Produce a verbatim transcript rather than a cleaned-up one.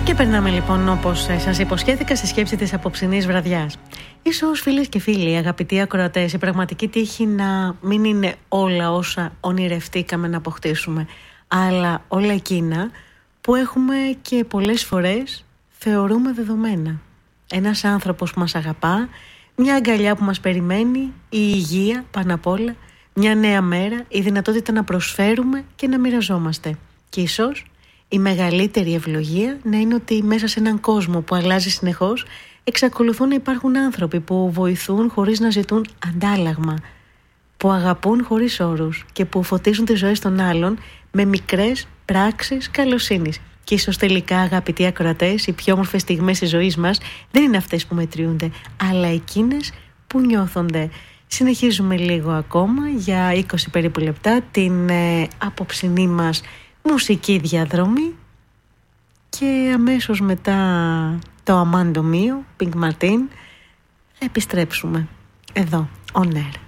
Και περνάμε λοιπόν, όπως σας υποσχέθηκα, στη σκέψη της απόψινής βραδιάς. Ίσως, φίλες και φίλοι, αγαπητοί ακροατές, η πραγματική τύχη να μην είναι όλα όσα ονειρευτήκαμε να αποκτήσουμε, αλλά όλα εκείνα που έχουμε και πολλές φορές θεωρούμε δεδομένα. Ένας άνθρωπος που μας αγαπά, μια αγκαλιά που μας περιμένει, η υγεία πάνω απ' όλα, μια νέα μέρα, η δυνατότητα να προσφέρουμε και να μοιραζόμαστε. Και ίσως η μεγαλύτερη ευλογία να είναι ότι μέσα σε έναν κόσμο που αλλάζει συνεχώς εξακολουθούν να υπάρχουν άνθρωποι που βοηθούν χωρίς να ζητούν αντάλλαγμα, που αγαπούν χωρίς όρους και που φωτίζουν τις ζωές των άλλων με μικρές πράξεις καλοσύνης. Και ίσως τελικά, αγαπητοί ακροατές, οι πιο όμορφες στιγμές της ζωής μας δεν είναι αυτές που μετριούνται, αλλά εκείνες που νιώθονται. Συνεχίζουμε λίγο ακόμα για είκοσι περίπου λεπτά την ε, απόψινή μας μουσική διαδρομή και αμέσως μετά το Αμάντο Μίο, Pink Martin, επιστρέψουμε εδώ, on air.